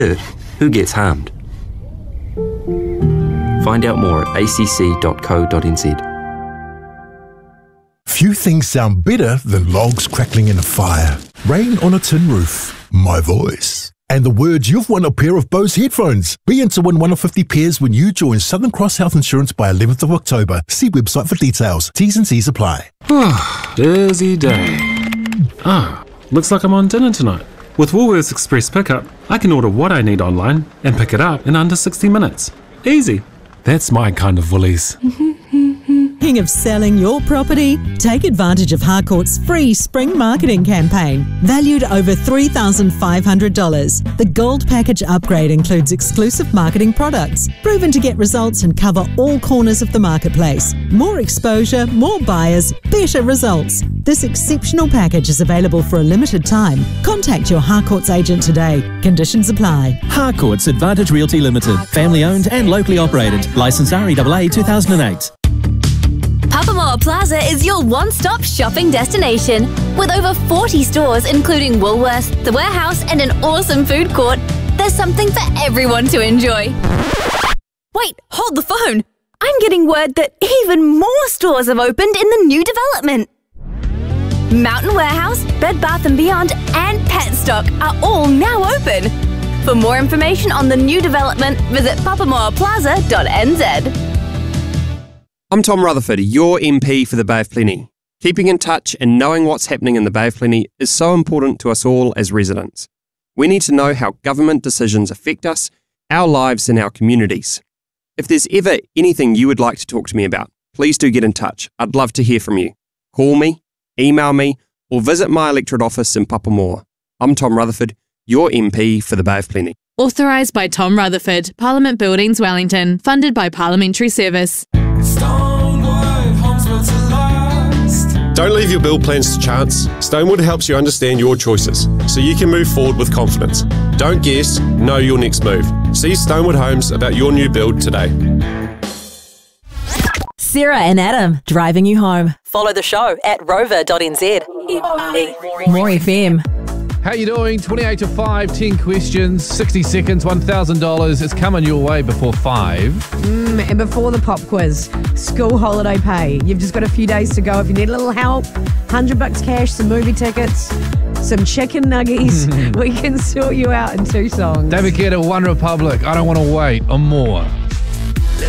hurt, who gets harmed? Find out more at acc.co.nz. Few things sound better than logs crackling in a fire, rain on a tin roof, my voice, and the words you've won a pair of Bose headphones. Be in to win one of 50 pairs when you join Southern Cross Health Insurance by 11th of October. See website for details. T's and C's apply. Busy day. Looks like I'm on dinner tonight. With Woolworths Express Pickup, I can order what I need online and pick it up in under 60 minutes. Easy. That's my kind of Woolies. Thinking of selling your property? Take advantage of Harcourt's free spring marketing campaign, valued over $3,500. The Gold Package upgrade includes exclusive marketing products, proven to get results and cover all corners of the marketplace. More exposure, more buyers, better results. This exceptional package is available for a limited time. Contact your Harcourt's agent today. Conditions apply. Harcourt's Advantage Realty Limited, family owned and locally operated. Licence REAA 2008. Papamoa Plaza is your one-stop shopping destination. With over 40 stores including Woolworths, The Warehouse and an awesome food court, there's something for everyone to enjoy. Wait, hold the phone. I'm getting word that even more stores have opened in the new development. Mountain Warehouse, Bed Bath & Beyond and Petstock are all now open. For more information on the new development, visit papamoaplaza.nz. I'm Tom Rutherford, your MP for the Bay of Plenty. Keeping in touch and knowing what's happening in the Bay of Plenty is so important to us all as residents. We need to know how government decisions affect us, our lives and our communities. If there's ever anything you would like to talk to me about, please do get in touch. I'd love to hear from you. Call me, email me, or visit my electorate office in Papamoa. I'm Tom Rutherford, your MP for the Bay of Plenty. Authorised by Tom Rutherford, Parliament Buildings, Wellington, funded by Parliamentary Service. Don't leave your build plans to chance. Stonewood helps you understand your choices so you can move forward with confidence. Don't guess, know your next move. See Stonewood Homes about your new build today. Sarah and Adam, driving you home. Follow the show at rover.nz. More FM. How you doing? 28 to 5, 10 questions, 60 seconds, $1,000. It's coming your way before 5. And before the pop quiz, school holiday pay. You've just got a few days to go. If you need a little help, $100 cash, some movie tickets, some chicken nuggies, we can sort you out in 2 songs. David Guetta, One Republic, I Don't Want to Wait, or more.